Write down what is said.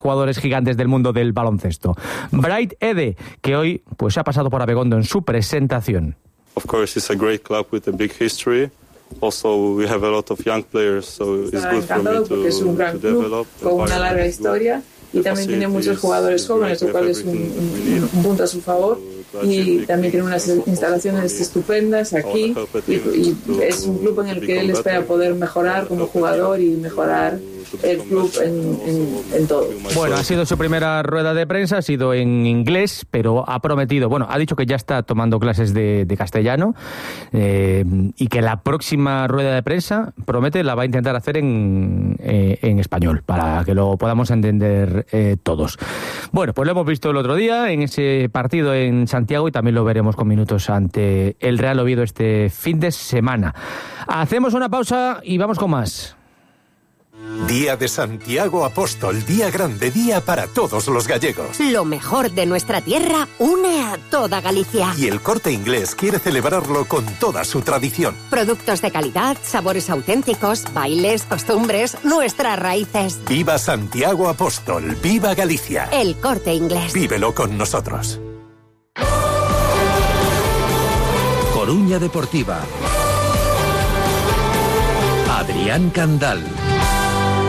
jugadores gigantes del mundo del baloncesto. Bright Ede, que hoy pues ha pasado por Abegondo en su presentación. Of course, it's a great club with a big history. Also, we have a lot of young players, so it's good for me porque es un gran club con una larga historia y también tiene muchos jugadores jóvenes, lo cual es un punto a su favor. Y también tiene unas instalaciones estupendas aquí y es un club en el que él espera poder mejorar como jugador y mejorar el club en todo. Bueno, ha sido su primera rueda de prensa, ha sido en inglés, pero ha prometido, bueno, ha dicho que ya está tomando clases de castellano y que la próxima rueda de prensa, promete, la va a intentar hacer en español, para que lo podamos entender todos. Bueno, pues lo hemos visto el otro día en ese partido en Santiago y también lo veremos con minutos ante el Real Oviedo este fin de semana. Hacemos una pausa y vamos con más. Día de Santiago Apóstol, día grande, día para todos los gallegos. Lo mejor de nuestra tierra une a toda Galicia. Y el Corte Inglés quiere celebrarlo con toda su tradición. Productos de calidad, sabores auténticos, bailes, costumbres, nuestras raíces. Viva Santiago Apóstol, viva Galicia. El Corte Inglés. Vívelo con nosotros. Coruña Deportiva. Adrián Candal.